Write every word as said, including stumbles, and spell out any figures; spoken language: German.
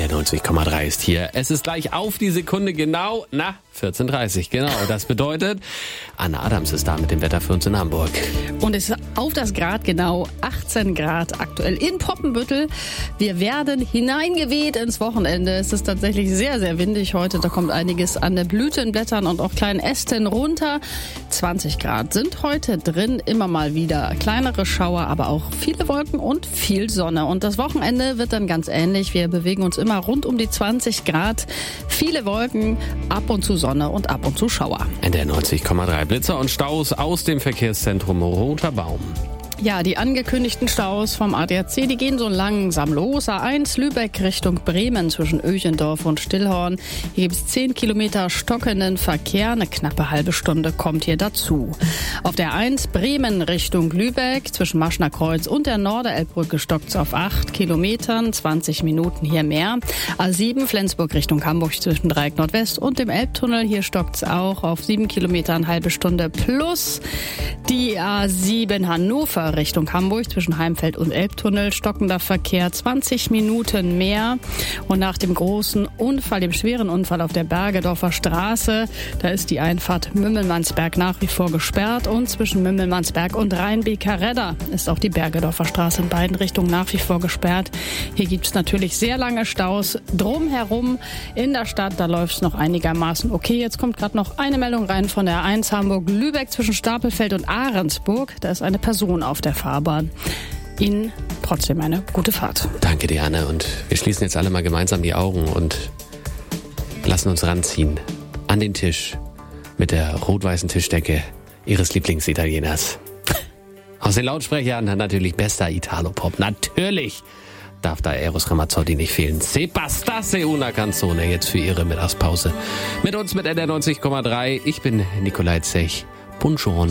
der neunzig Komma drei ist hier. Es ist gleich auf die Sekunde genau, na, vierzehn Uhr dreißig, genau. Das bedeutet, Anna Adams ist da mit dem Wetter für uns in Hamburg. Und es ist auf das Grad genau achtzehn Grad aktuell in Poppenbüttel. Wir werden hineingeweht ins Wochenende. Es ist tatsächlich sehr, sehr windig heute. Da kommt einiges an den Blütenblättern und auch kleinen Ästen runter. zwanzig Grad sind heute drin. Immer mal wieder kleinere Schauer, aber auch viele Wolken und viel Sonne. Und das Wochenende wird dann ganz ähnlich. Wir bewegen uns immer rund um die zwanzig Grad. Viele Wolken, ab und zu Sonne und ab und zu Schauer. In der neunzig Komma drei Blitzer und Staus aus dem Verkehrszentrum Roter Baum. Ja, die angekündigten Staus vom A D A C, die gehen so langsam los. A eins Lübeck Richtung Bremen zwischen Öchendorf und Stillhorn. Hier gibt es zehn Kilometer stockenden Verkehr. Eine knappe halbe Stunde kommt hier dazu. Auf der A eins Bremen Richtung Lübeck zwischen Maschnerkreuz und der Norderelbbrücke stockt es auf acht Kilometern. zwanzig Minuten hier mehr. A sieben Flensburg Richtung Hamburg zwischen Dreieck Nordwest und dem Elbtunnel. Hier stockt es auch auf sieben Kilometer, eine halbe Stunde plus. Die A sieben Hannover Richtung Hamburg zwischen Heimfeld und Elbtunnel, stockender Verkehr, zwanzig Minuten mehr. Und nach dem großen Unfall, dem schweren Unfall auf der Bergedorfer Straße, da ist die Einfahrt Mümmelmannsberg nach wie vor gesperrt und zwischen Mümmelmannsberg und Rhein-Beker-Redder ist auch die Bergedorfer Straße in beiden Richtungen nach wie vor gesperrt. Hier gibt es natürlich sehr lange Staus drumherum in der Stadt, da läuft es noch einigermaßen okay. Jetzt kommt gerade noch eine Meldung rein von der A eins Hamburg-Lübeck zwischen Stapelfeld und Ahrensburg. Da ist eine Person auf der Fahrbahn. Ihnen trotzdem eine gute Fahrt. Danke dir, Anne. Und wir schließen jetzt alle mal gemeinsam die Augen und lassen uns ranziehen an den Tisch mit der rot-weißen Tischdecke Ihres Lieblingsitalieners. Aus den Lautsprechern natürlich bester Italo-Pop. Natürlich darf da Eros Ramazzotti nicht fehlen. Se bastasse una canzone jetzt für Ihre Mittagspause. Mit uns mit N R neunzig Komma drei. Ich bin Nikolai Zech. Buongiorno.